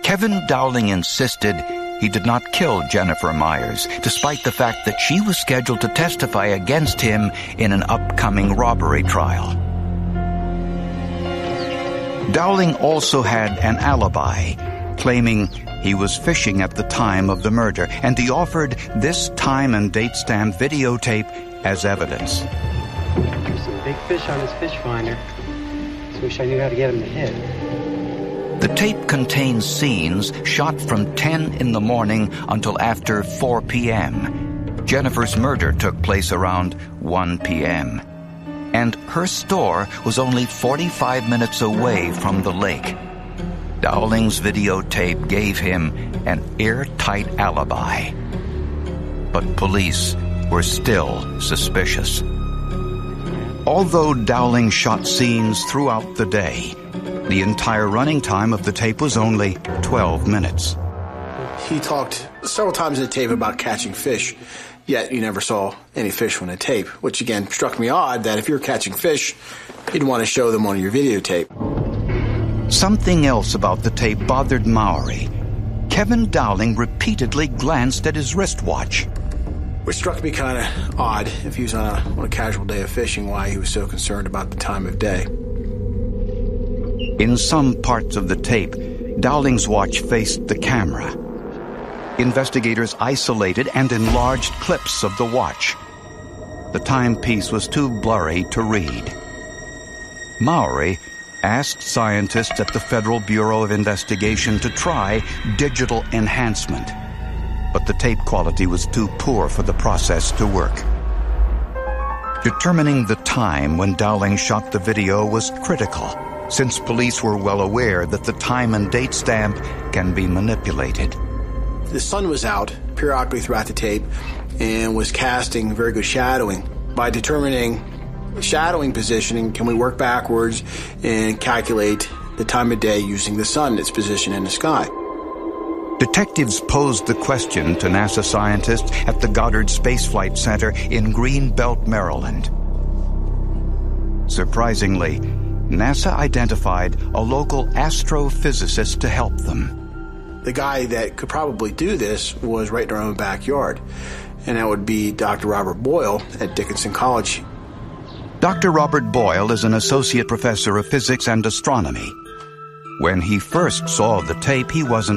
Kevin Dowling insisted he did not kill Jennifer Myers, despite the fact that she was scheduled to testify against him in an upcoming robbery trial. Dowling also had an alibi, claiming he was fishing at the time of the murder, and he offered this time and date stamp videotape as evidence. There's some big fish on his fish finder. Just wish I knew how to get him to hit. The tape contains scenes shot from 10 in the morning until after 4 p.m. Jennifer's murder took place around 1 p.m. and her store was only 45 minutes away from the lake. Dowling's videotape gave him an airtight alibi. But police were still suspicious. Although Dowling shot scenes throughout the day, the entire running time of the tape was only 12 minutes. He talked several times in the tape about catching fish, yet you never saw any fish on the tape, which again struck me odd that if you're catching fish, you'd want to show them on your videotape. Something else about the tape bothered Mowry. Kevin Dowling repeatedly glanced at his wristwatch. Which struck me kind of odd if he was on a casual day of fishing, why he was so concerned about the time of day. In some parts of the tape, Dowling's watch faced the camera. Investigators isolated and enlarged clips of the watch. The timepiece was too blurry to read. Mowry asked scientists at the Federal Bureau of Investigation to try digital enhancement, but the tape quality was too poor for the process to work. Determining the time when Dowling shot the video was critical, since police were well aware that the time and date stamp can be manipulated. The sun was out periodically throughout the tape and was casting very good shadowing. By determining shadowing positioning, can we work backwards and calculate the time of day using the sun, its position in the sky? Detectives posed the question to NASA scientists at the Goddard Space Flight Center in Greenbelt, Maryland. Surprisingly, NASA identified a local astrophysicist to help them. The guy that could probably do this was right in our own backyard, and that would be Dr. Robert Boyle at Dickinson College. Dr. Robert Boyle is an associate professor of physics and astronomy. When he first saw the tape, he wasn't